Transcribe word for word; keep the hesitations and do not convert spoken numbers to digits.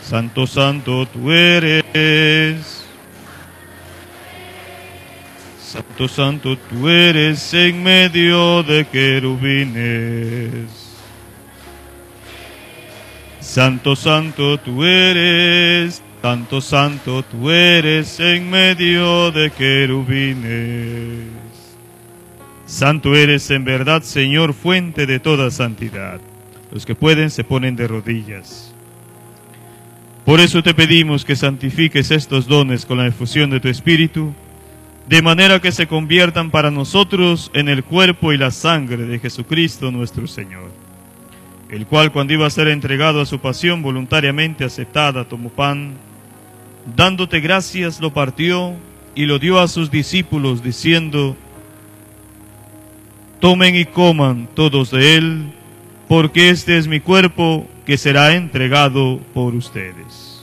Santo, santo tú eres. Santo, santo tú eres en medio de querubines. Santo, santo tú eres. Santo, santo tú eres en medio de querubines. Santo eres en verdad, Señor, fuente de toda santidad. Los que pueden se ponen de rodillas. Por eso te pedimos que santifiques estos dones con la efusión de tu Espíritu, de manera que se conviertan para nosotros en el cuerpo y la sangre de Jesucristo nuestro Señor, el cual, cuando iba a ser entregado a su pasión voluntariamente aceptada, tomó pan, dándote gracias, lo partió y lo dio a sus discípulos, diciendo: tomen y coman todos de él, porque este es mi cuerpo que será entregado por ustedes.